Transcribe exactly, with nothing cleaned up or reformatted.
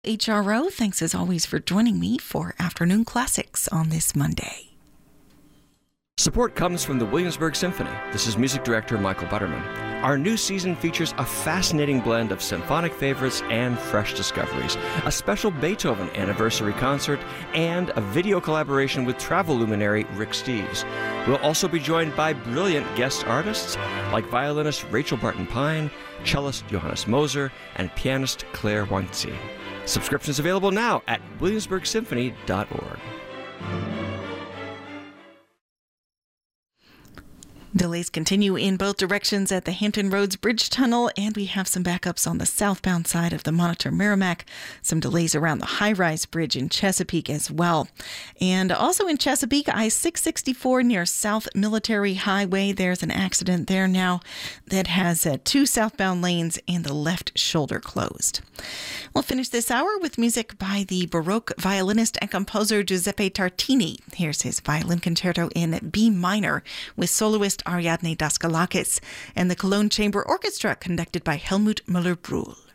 H R O, thanks as always for joining me for Afternoon Classics on this Monday. Support comes from the Williamsburg Symphony. This is music director Michael Butterman. Our new season features a fascinating blend of symphonic favorites and fresh discoveries, a special Beethoven anniversary concert, and a video collaboration with travel luminary Rick Steves. We'll also be joined by brilliant guest artists like violinist Rachel Barton-Pine, cellist Johannes Moser, and pianist Claire Wantzi. Subscriptions available now at williamsburg symphony dot org. Delays continue in both directions at the Hampton Roads Bridge Tunnel, and we have some backups on the southbound side of the Monitor Merrimack. Some delays around the high-rise bridge in Chesapeake as well. And also in Chesapeake, I six sixty-four near South Military Highway. There's an accident there now that has uh, two southbound lanes and the left shoulder closed. We'll finish this hour with music by the Baroque violinist and composer Giuseppe Tartini. Here's his violin concerto in B minor with soloist Ariadne Daskalakis and the Cologne Chamber Orchestra conducted by Helmut Müller-Brühl.